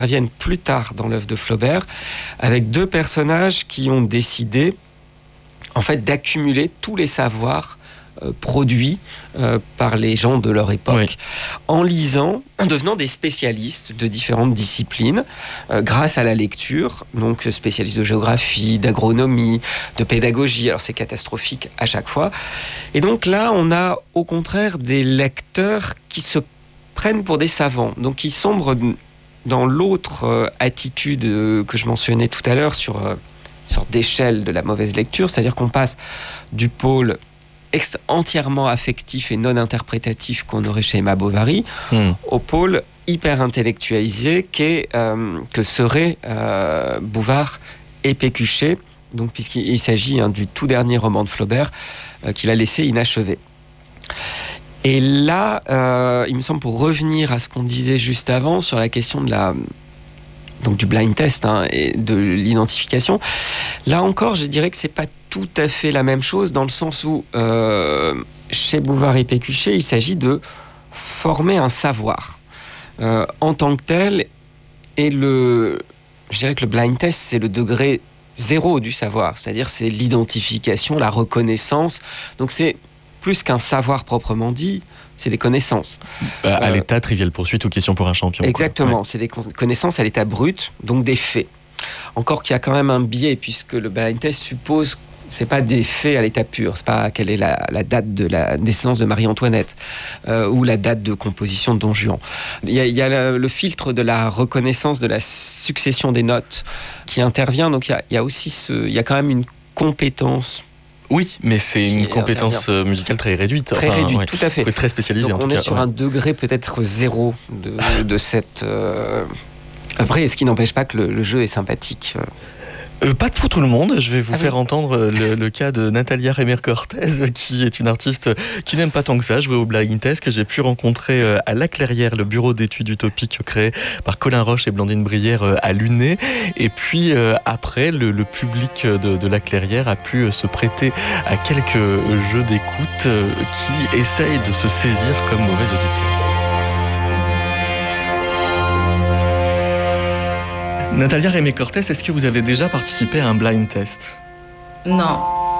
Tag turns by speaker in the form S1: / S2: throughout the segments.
S1: reviennent plus tard dans l'œuvre de Flaubert, avec deux personnages qui ont décidé en fait d'accumuler tous les savoirs produits par les gens de leur époque, en lisant, en devenant des spécialistes de différentes disciplines, grâce à la lecture, donc spécialistes de géographie, d'agronomie, de pédagogie. Alors c'est catastrophique à chaque fois. Et donc là, on a au contraire des lecteurs qui se prennent pour des savants, donc qui sombrent dans l'autre attitude que je mentionnais tout à l'heure sur une sorte d'échelle de la mauvaise lecture, c'est-à-dire qu'on passe du pôle entièrement affectif et non interprétatif qu'on aurait chez Emma Bovary, au pôle hyper intellectualisé que seraient Bouvard et Pécuchet, donc, puisqu'il s'agit du tout dernier roman de Flaubert qu'il a laissé inachevé. Et là, il me semble, pour revenir à ce qu'on disait juste avant sur la question donc du blind test et de l'identification, là encore, je dirais que c'est pas tout à fait la même chose, dans le sens où chez Bouvard et Pécuchet, il s'agit de former un savoir en tant que tel, et je dirais que le blind test, c'est le degré zéro du savoir, c'est-à-dire c'est l'identification, la reconnaissance, donc c'est plus qu'un savoir proprement dit, c'est des connaissances.
S2: À l'état Trivial Poursuite ou Question pour un champion.
S1: Exactement,
S2: Ouais.
S1: c'est des connaissances à l'état brut, donc des faits. Encore qu'il y a quand même un biais, puisque le blind test suppose c'est pas des faits à l'état pur, c'est pas quelle est la date de la naissance de Marie-Antoinette ou la date de composition de Don Juan. Il y a le filtre de la reconnaissance de la succession des notes qui intervient, donc il y a aussi il y a quand même une compétence.
S2: Oui, mais c'est une compétence musicale très réduite.
S1: Très réduite, tout à fait.
S2: Très spécialisée.
S1: Donc
S2: en tout
S1: on
S2: cas,
S1: est sur un degré peut-être zéro de cette... Après, ce qui n'empêche pas que le jeu est sympathique.
S2: Pas pour tout le monde. Je vais vous faire entendre le cas de Natalia Remer-Cortez, qui est une artiste qui n'aime pas tant que ça jouer au blind test, que j'ai pu rencontrer à La Clairière, le bureau d'études utopiques créé par Colin Roche et Blandine Brière à Luné. Et puis après, le public de La Clairière a pu se prêter à quelques jeux d'écoute qui essayent de se saisir comme mauvais auditeurs. Natalia Remer-Cortez, est-ce que vous avez déjà participé à un blind test ?
S3: Non.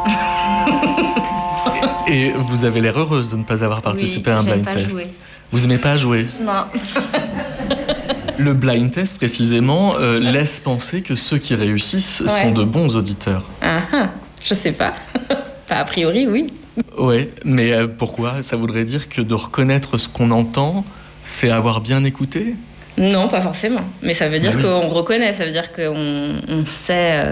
S2: Et vous avez l'air heureuse de ne pas avoir participé à un blind test.
S3: Jouer.
S2: Vous n'aimez pas jouer ?
S3: Non.
S2: Le blind test, précisément, laisse penser que ceux qui réussissent sont de bons auditeurs.
S3: Je sais pas. A priori, oui.
S2: Ouais, mais pourquoi ? Ça voudrait dire que de reconnaître ce qu'on entend, c'est avoir bien écouté ?
S3: Non, pas forcément. Mais ça veut dire qu'on reconnaît, ça veut dire qu'on sait...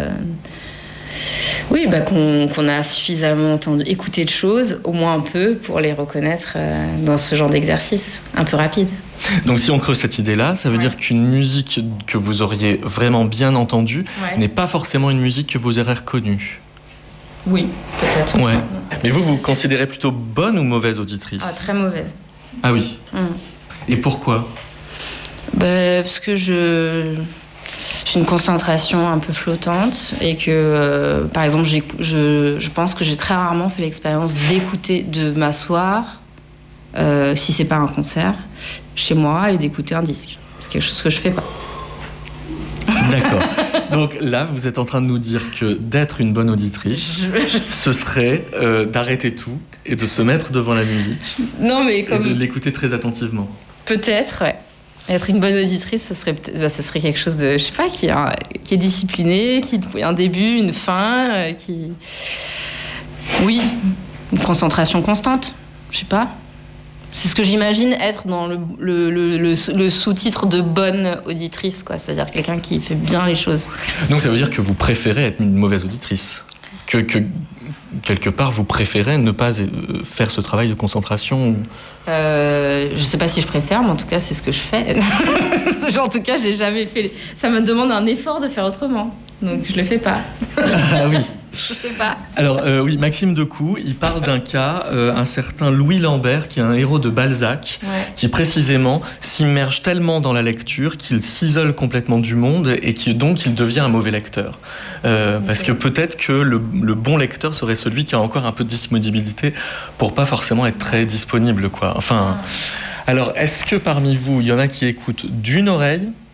S3: qu'on a suffisamment écouté de choses, au moins un peu, pour les reconnaître dans ce genre d'exercice, un peu rapide.
S2: Donc si on creuse cette idée-là, ça veut dire qu'une musique que vous auriez vraiment bien entendue n'est pas forcément une musique que vous aurez reconnue.
S3: Oui, peut-être.
S2: Ouais. Mais vous considérez plutôt bonne ou mauvaise auditrice ?
S3: Très mauvaise.
S2: Ah oui. Et pourquoi ?
S3: Parce que j'ai une concentration un peu flottante et que, par exemple, je pense que j'ai très rarement fait l'expérience d'écouter, de m'asseoir, si c'est pas un concert, chez moi et d'écouter un disque. C'est quelque chose que je fais pas.
S2: D'accord. Donc là, vous êtes en train de nous dire que d'être une bonne auditrice, ce serait d'arrêter tout et de se mettre devant la musique.
S3: Non, mais comme...
S2: Et de l'écouter très attentivement.
S3: Peut-être, ouais. Être une bonne auditrice, ce serait quelque chose de, je sais pas, qui est discipliné, qui a un début, une fin, Oui, une concentration constante, je sais pas. C'est ce que j'imagine être dans le sous-titre de bonne auditrice, quoi. C'est-à-dire quelqu'un qui fait bien les choses.
S2: Donc ça veut dire que vous préférez être une mauvaise auditrice ? Que quelque part, vous préférez ne pas faire ce travail de concentration ?
S3: Je sais pas si je préfère, mais en tout cas, c'est ce que je fais. En tout cas, j'ai jamais fait... Ça me demande un effort de faire autrement. Donc, je le fais pas.
S2: Ah oui.
S3: Je sais pas.
S2: Alors oui, Maxime Decoux, il parle d'un cas, un certain Louis Lambert, qui est un héros de Balzac, qui précisément s'immerge tellement dans la lecture qu'il s'isole complètement du monde et donc il devient un mauvais lecteur. Parce que peut-être que le bon lecteur serait celui qui a encore un peu de disponibilité pour pas forcément être très disponible, quoi. Enfin, alors est-ce que parmi vous, il y en a qui écoutent d'une oreille